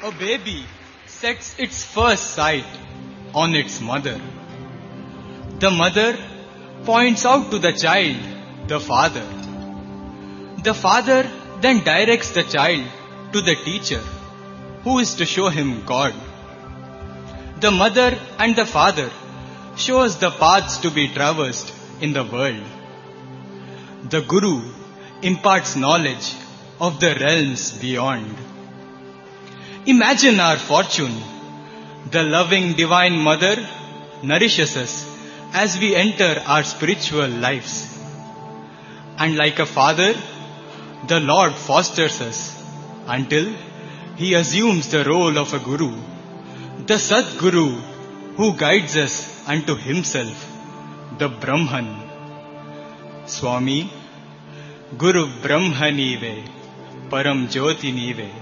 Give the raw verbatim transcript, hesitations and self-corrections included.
A baby sets its first sight on its mother. The mother points out to the child the father. The father then directs the child to the teacher, who is to show him God. The mother and the father show us the paths to be traversed in the world. The Guru imparts knowledge of the realms beyond. Imagine our fortune. The loving Divine Mother nourishes us as we enter our spiritual lives. And like a father, the Lord fosters us until He assumes the role of a Guru, the Sadguru who guides us unto Himself, the Brahman. Swami, Guru Brahma Nive, Param Jyoti Nive.